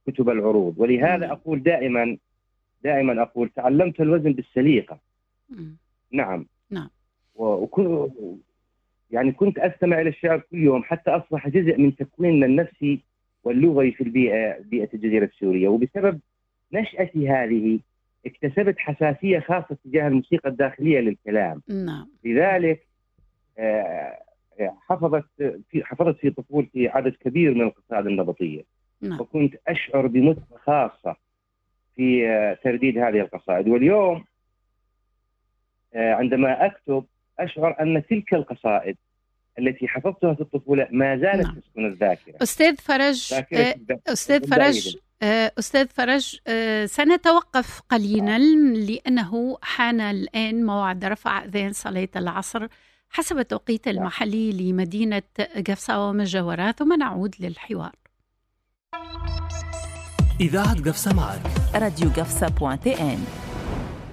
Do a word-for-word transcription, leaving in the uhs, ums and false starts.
كتب العروض. ولهذا مم. أقول دائما دائما أقول تعلمت الوزن بالسليقة. مم. نعم. نعم. وكنت يعني كنت أستمع إلى الشعر كل يوم حتى أصبح جزء من تكويننا النفسي واللغوي في البيئة بيئة الجزيرة السورية. وبسبب نشأتي هذه اكتسبت حساسية خاصة تجاه الموسيقى الداخلية للكلام. نعم. لذلك آه، حفظت في حفظت في طفولتي عدد كبير من القصائد النبطية. نعم. وكنت أشعر بمتعة خاصة في آه، ترديد هذه القصائد. واليوم آه، عندما أكتب أشعر أن تلك القصائد التي حفظتها في الطفولة ما زالت نعم. تسكن الذاكرة. أستاذ فرج ذاكرة آه، الب- أستاذ فرج آه، أستاذ فرج آه، سنتوقف قليلا لأنه حان الآن موعد رفع أذان صلاة العصر حسب التوقيت المحلي لمدينة قفصة وما جاورها، ثم نعود للحوار. إذاعة قفصة معك راديو قفصة بوان تي إن.